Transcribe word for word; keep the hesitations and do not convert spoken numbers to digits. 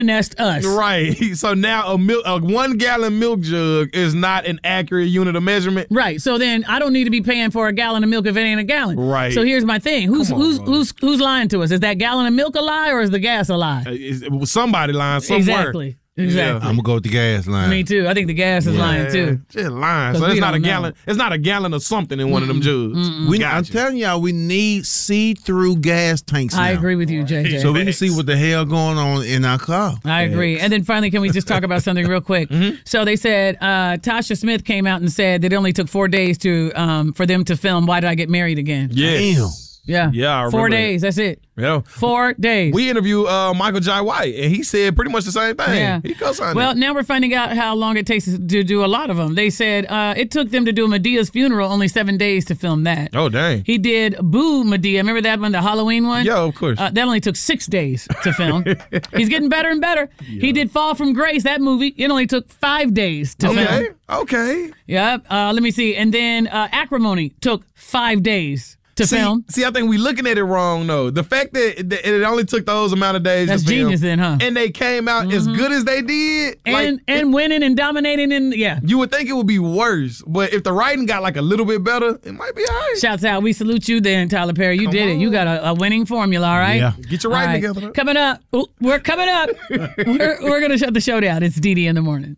nest us. Right. So now a milk, a one gallon milk jug is not an accurate unit of measurement. Right. So then I don't need to be paying for a gallon of milk if it ain't a gallon. Right. So here's my thing. Who's Come on, who's bro. who's who's lying to us? Is that gallon of milk a lie or is the gas a lie? Uh, it's- it was somebody lying somewhere. Exactly. Exactly. I'm gonna go with the gas line. Me too. I think the gas is lying too. Just lying. 'Cause So we it's not a don't know. gallon. It's not a gallon of something in one of them jugs. We, I'm Gotcha. telling y'all, we need see-through gas tanks now. I agree with you, J J. So we can see what the hell going on in our car. I agree. And then finally, can we just talk about something real quick? Mm-hmm. So they said uh, Tasha Smith came out and said that it only took four days to um, for them to film Why Did I Get Married Again? Yes. Yeah. Yeah, I remember Four that. days. That's it. Yeah. Four days. We interviewed uh, Michael Jai White, and he said pretty much the same thing. Yeah. He co-signed Well, it. now we're finding out how long it takes to do a lot of them. They said uh, it took them to do Medea's funeral only seven days to film that. Oh, dang. He did Boo Medea. Remember that one, the Halloween one? Yeah, of course. Uh, that only took six days to film. He's getting better and better. He did Fall from Grace, that movie. It only took five days to Okay. film. Okay. Yep. Uh, let me see. And then uh, Acrimony took five days to See, film. see, I think we looking at it wrong, though. The fact that, that it only took those amount of days That's to film, genius then, huh? and they came out as good as they did, And like, and winning and dominating and yeah. you would think it would be worse. But if the writing got like a little bit better, it might be all right. Shouts out. We salute you then, Tyler Perry. You Come did it. You on. got a, a winning formula, all right? Yeah. Get your All writing right. together. Coming up. Ooh, we're coming up. we're we're going to shut the show down. It's D D in the morning.